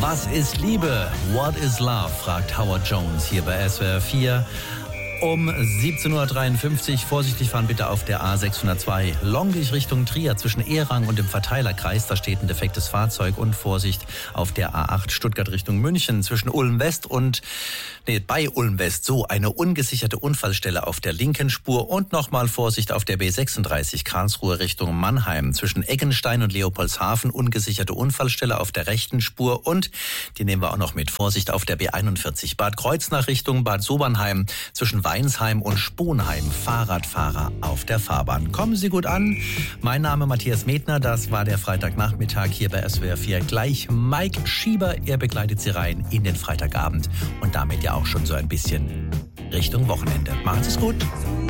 Was ist Liebe? What is love? Fragt Howard Jones hier bei SWR 4. Um 17.53 Uhr. Vorsichtig fahren bitte auf der A602 Longwig Richtung Trier zwischen Ehrang und dem Verteilerkreis. Da steht ein defektes Fahrzeug. Und Vorsicht auf der A8 Stuttgart Richtung München zwischen Ulm West und bei Ulm West. So eine ungesicherte Unfallstelle auf der linken Spur. Und nochmal Vorsicht auf der B36 Karlsruhe Richtung Mannheim zwischen Eggenstein und Leopoldshafen. Ungesicherte Unfallstelle auf der rechten Spur. Und die nehmen wir auch noch mit. Vorsicht auf der B41 Bad Kreuznach Richtung Bad Sobernheim zwischen Weinsheim und Sponheim. Fahrradfahrer auf der Fahrbahn. Kommen Sie gut an. Mein Name Matthias Medner. Das war der Freitagnachmittag hier bei SWR 4. Gleich Mike Schieber. Er begleitet Sie rein in den Freitagabend und damit ja auch schon so ein bisschen Richtung Wochenende. Machen Sie es gut.